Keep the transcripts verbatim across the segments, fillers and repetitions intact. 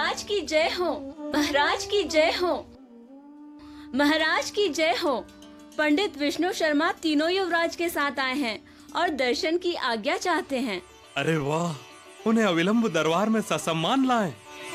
महाराज की जय हो, महाराज की जय हो, महाराज की जय हो। पंडित विष्णु शर्मा तीनों युवराज के साथ आए हैं और दर्शन की आज्ञा चाहते हैं। अरे वाह, उन्हें अविलंब दरबार में ससम्मान लाएं।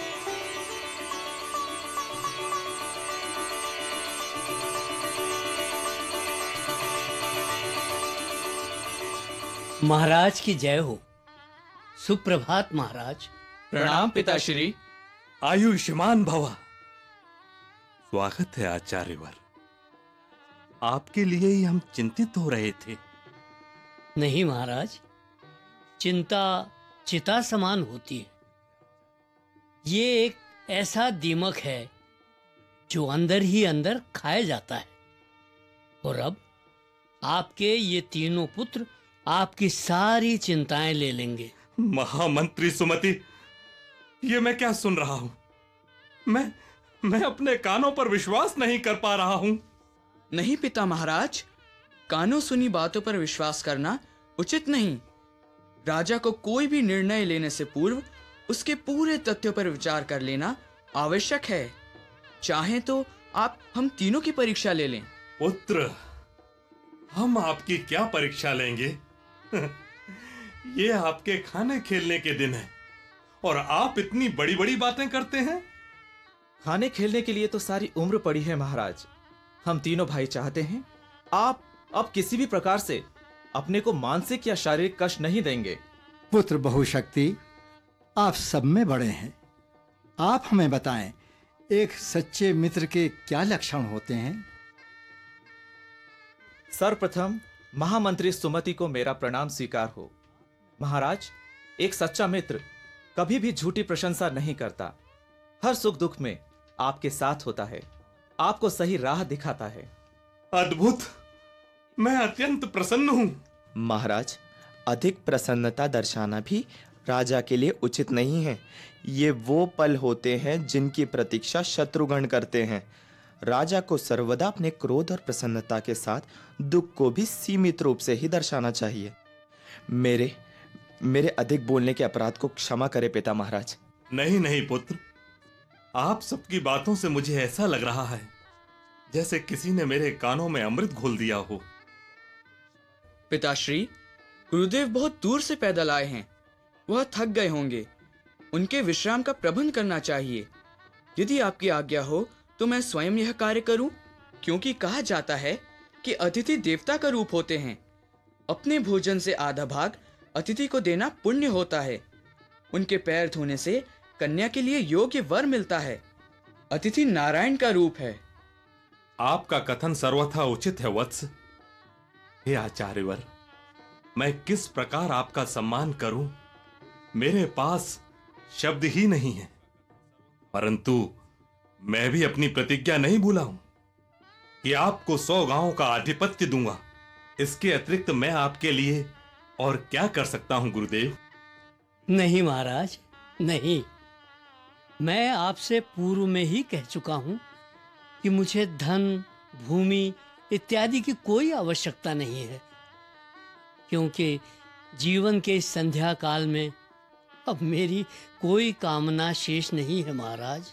महाराज की जय हो। सुप्रभात महाराज। प्रणाम पिताश्री। आयुष्मान भव। स्वागत है आचार्यवर। आपके लिए ही हम चिंतित हो रहे थे। नहीं महाराज, चिंता चिता समान होती है। ये एक ऐसा दीमक है जो अंदर ही अंदर खाया जाता है। और अब आपके ये तीनों पुत्र आपकी सारी चिंताएं ले लेंगे। महामंत्री सुमति, ये मैं क्या सुन रहा हूं? मैं मैं अपने कानों पर विश्वास नहीं कर पा रहा हूं। नहीं पिता महाराज, कानों सुनी बातों पर विश्वास करना उचित नहीं। राजा को कोई भी निर्णय लेने से पूर्व उसके पूरे तथ्यों पर विचार कर लेना आवश्यक है। चाहें तो आप हम तीनों की परीक्षा ले लें। पुत्र, हम आपकी क्या परीक्षा लेंगे? ये आपके खाने खेलने के दिन है और आप इतनी बड़ी बड़ी बातें करते हैं। खाने खेलने के लिए तो सारी उम्र पड़ी है महाराज। हम तीनों भाई चाहते हैं आप अब किसी भी प्रकार से अपने को मानसिक या शारीरिक कष्ट नहीं देंगे। पुत्र बहुशक्ति, आप सब में बड़े हैं। आप हमें बताएं, एक सच्चे मित्र के क्या लक्षण होते हैं? सर्वप्रथम महामंत्री सुमति को मेरा प्रणाम स्वीकार हो। महाराज, एक सच्चा मित्र कभी भी झूठी प्रशंसा नहीं करता। हर सुख दुख में आपके साथ होता है, आपको सही राह दिखाता है। अद्भुत, मैं अत्यंत प्रसन्न हूं। महाराज, अधिक प्रसन्नता दर्शाना भी राजा के लिए उचित नहीं है। ये वो पल होते हैं जिनकी प्रतीक्षा शत्रुगण करते हैं। राजा को सर्वदा अपने क्रोध और प्रसन्नता के साथ दुख को भी सीमित रूप से ही दर्शाना चाहिए। मेरे मेरे अधिक बोलने के अपराध को क्षमा करे पिता महाराज। नहीं नहीं पुत्र, आप सबकी बातों से मुझे ऐसा लग रहा है जैसे किसी ने मेरे कानों में अमृत घोल दिया हो। पिताश्री, गुरुदेव बहुत दूर से पैदल आए हैं। वह थक गए होंगे। उनके विश्राम का प्रबंध करना चाहिए। यदि आपकी आज्ञा हो तो मैं स्वयं यह कार्य करूं, क्योंकि कहा जाता है कि अतिथि देवता का रूप होते हैं। अपने भोजन से आधा भाग अतिथि को देना पुण्य होता है। उनके पैर धोने से कन्या के लिए योग्य वर मिलता है। अतिथि नारायण का रूप है। आपका कथन सर्वथा उचित है वत्स। हे आचार्यवर, मैं किस प्रकार आपका सम्मान करूं, मेरे पास शब्द ही नहीं है। परंतु मैं भी अपनी प्रतिज्ञा नहीं भूला हूं कि आपको सौ गांवों का आधिपत्य दूंगा। इसके अतिरिक्त मैं आपके लिए और क्या कर सकता हूं गुरुदेव? नहीं महाराज, नहीं। मैं आपसे पूर्व में ही कह चुका हूं कि मुझे धन, भूमि इत्यादि की कोई आवश्यकता नहीं है, क्योंकि जीवन के इस संध्या काल में अब मेरी कोई कामना शेष नहीं है। महाराज,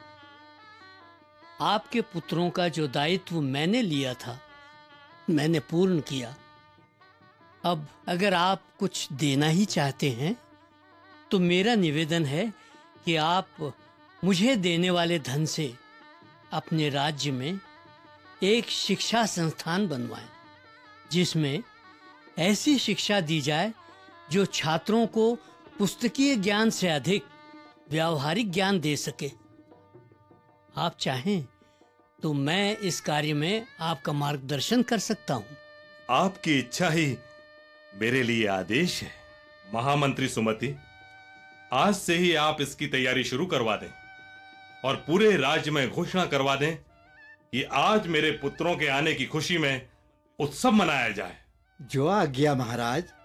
आपके पुत्रों का जो दायित्व मैंने लिया था मैंने पूर्ण किया। अब अगर आप कुछ देना ही चाहते हैं तो मेरा निवेदन है कि आप मुझे देने वाले धन से अपने राज्य में एक शिक्षा संस्थान बनवाएं, जिसमें ऐसी शिक्षा दी जाए जो छात्रों को पुस्तकीय ज्ञान से अधिक व्यावहारिक ज्ञान दे सके। आप चाहें तो मैं इस कार्य में आपका मार्गदर्शन कर सकता हूं। आपकी इच्छा ही मेरे लिए आदेश है। महामंत्री सुमति, आज से ही आप इसकी तैयारी शुरू करवा दें और पूरे राज्य में घोषणा करवा दें कि आज मेरे पुत्रों के आने की खुशी में उत्सव मनाया जाए। जो आज्ञा महाराज।